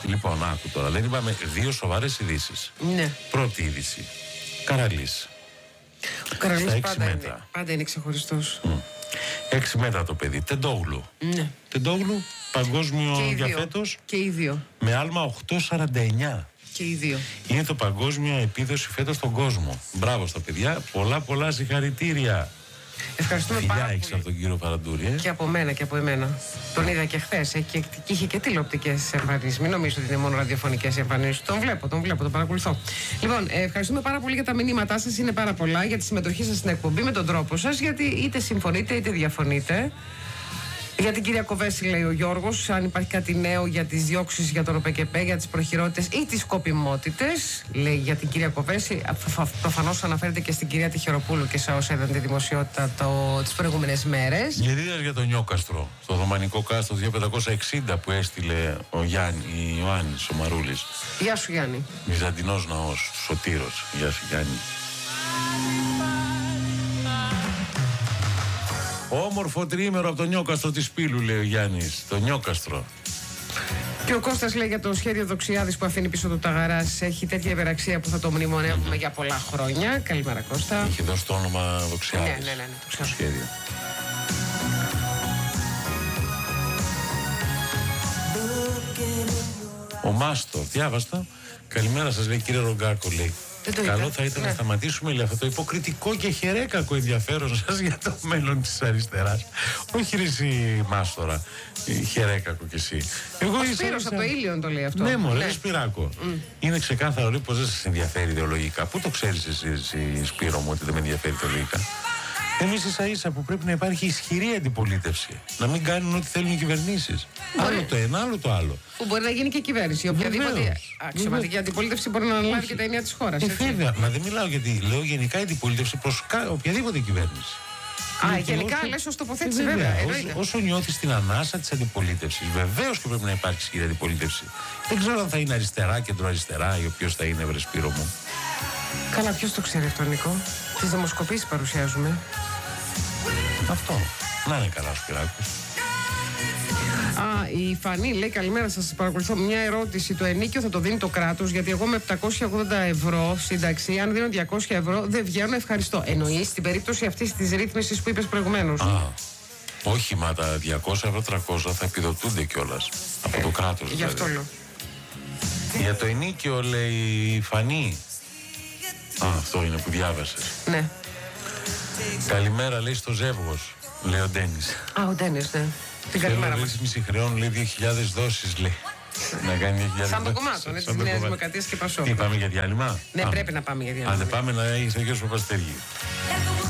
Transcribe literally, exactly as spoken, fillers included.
Λοιπόν, άκου τώρα. Δεν είπαμε δύο σοβαρές ειδήσεις. Ναι. Πρώτη είδηση. Καραλής. Ο Καραλής Στα πάντα, μέτρα. είναι, πάντα είναι ξεχωριστός. Mm. Έξι μέτρα το παιδί. Τεντόγλου. Ναι. Τεντόγλου, παγκόσμιο Και οι για δύο. φέτος. Και οι δύο. Με άλμα οκτώ σαράντα εννιά. Και οι δύο. Είναι το παγκόσμια επίδοση φέτος στον κόσμο. Μπράβο στα παιδιά. Πολλά πολλά συγχαρητήρια. Ευχαριστούμε Φιλιά πάρα έχεις πολύ. από τον κύριο Παραντούρη. Ε? Και από μένα και από εμένα. Τον είδα και χθες. Και, και είχε και τηλεοπτικές εμφανίσεις. Μην νομίζω ότι είναι μόνο ραδιοφωνικές εμφανίσεις. Τον βλέπω, τον βλέπω, τον παρακολουθώ. Λοιπόν, ε, ευχαριστούμε πάρα πολύ για τα μηνύματά σας. Είναι πάρα πολλά. Για τη συμμετοχή σας στην εκπομπή με τον τρόπο σας. Γιατί είτε συμφωνείτε είτε διαφωνείτε. Για την κυρία Κοβέση, λέει ο Γιώργος, αν υπάρχει κάτι νέο για τις διώξεις για τον ΟΠΕΚΕΠΕ, για τις προχειρότητες ή τις σκοπιμότητες. Λέει για την κυρία Κοβέση, προφανώς αναφέρεται και στην κυρία Τυχεροπούλου και σε όσα είδαν τη δημοσιότητα το, τις προηγούμενες μέρες. Γερίδας για τον Νιόκαστρο, στο Ρωμανικό Κάστρο δύο χιλιάδες πεντακόσια εξήντα που έστειλε ο Γιάννη, Ιωάννης, ο Μαρούλης. Γεια σου, Γιάννη. Βυζαντινός ναός, Σωτήρος. Γεια σου, Γιάννη. Όμορφο τριήμερο από το Νιόκαστρο της Πύλου, λέει ο Γιάννης. Το Νιόκαστρο. Και ο Κώστας λέει για το σχέδιο Δοξιάδης που αφήνει πίσω του Ταγαράς. Έχει τέτοια υπεραξία που θα το μνημονεύουμε mm-hmm. για πολλά χρόνια. Καλημέρα, Κώστα. Είχε δώσει το όνομα Δοξιάδης. Ναι, ναι, ναι, ναι, το σχέδιο. Ο Μάστορ, διάβαστα. Καλημέρα σας, λέει, κύριε Ρογκάκο, λέει. Καλό θα ήταν ναι. να σταματήσουμε, λέει, αυτό το υποκριτικό και χερέκακο ενδιαφέρον σας για το μέλλον της αριστεράς. Όχι ρε εσύ Μάστορα, χερέκακο κι εσύ. Εγώ ο Σπύρος από το Ήλιον το λέει αυτό. Ναι μωρέ, ναι. Σπυράκο. Mm. Είναι ξεκάθαρο, λέει, πως δεν σας ενδιαφέρει ιδεολογικά. Πού το ξέρεις εσύ, εσύ Σπύρο μου, ότι δεν με ενδιαφέρει ιδεολογικά? Εμείς ίσα ίσα που πρέπει να υπάρχει ισχυρή αντιπολίτευση. Να μην κάνουν ό,τι θέλουν οι κυβερνήσεις. Άλλο το ένα, άλλο το άλλο. Που μπορεί να γίνει και κυβέρνηση. Οποιαδήποτε αξιωματική αντιπολίτευση μπορεί να αναλάβει και τα ενία της χώρας. Ε, βέβαια, μα δεν μιλάω γιατί λέω γενικά αντιπολίτευση προς οποιαδήποτε κυβέρνηση. Α, γενικά λες ως τοποθέτηση, βέβαια. Όσο, όσο νιώθεις την ανάσα της αντιπολίτευσης, βεβαίως και πρέπει να υπάρχει ισχυρή αντιπολίτευση. Δεν ξέρω αν θα είναι αριστερά, κεντροαριστερά ή ο ποιος θα είναι, βρε Σπύρο μου. Καλά, ποιος το ξέρει αυτό, Νίκο? Τις δημοσκοπήσεις παρουσιάζουμε. Αυτό. Να είναι καλά ο Σπυράκος. Α, η Φανή λέει καλημέρα σας, παρακολουθώ. Μια ερώτηση. Το ενίκιο θα το δίνει το κράτος, γιατί εγώ με επτακόσια ογδόντα ευρώ σύνταξη, αν δίνω διακόσια ευρώ, δεν βγαίνω, ευχαριστώ. Εννοείς στην περίπτωση αυτής της ρύθμισης που είπες προηγουμένως? Α, όχι, μα τα διακόσια ευρώ, τριακόσια θα επιδοτούνται κιόλας από το κράτος. Γι' δηλαδή. αυτό λέω. Για το ενίκιο, λέει η Φανή. Α, αυτό είναι που διάβασες. Ναι. Καλημέρα, λέει, στο Ζεύγος, λέει ο Ντένις. Α, ο Ντένις, ναι. Την καλημέρα μας. Μισή χρεών, λέει, δύο χιλιάδες δόσεις, λέει. Να κάνει δύο χιλιάδες. Σαν το κομμάτι, έτσι, της Νέας Δημοκρατίας και Πασόκ. Τι, πάμε για διάλειμμα? Ναι, Πάμε. πρέπει να πάμε για διάλειμμα. Αν δεν πάμε, να έχει ο κ. Παπαστέργη.